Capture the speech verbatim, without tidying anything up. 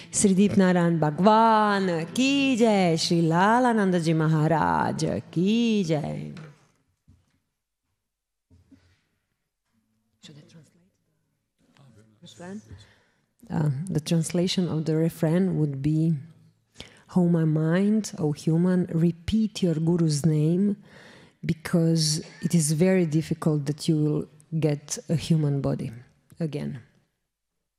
Sri Deepnarayan Bhagwan ki jai, Sri Lalananda Ji Maharaj ki jai. Should I translate? Refrain? Uh, the translation of the refrain would be, "O my mind, O human, repeat your Guru's name, because it is very difficult that you will get a human body again."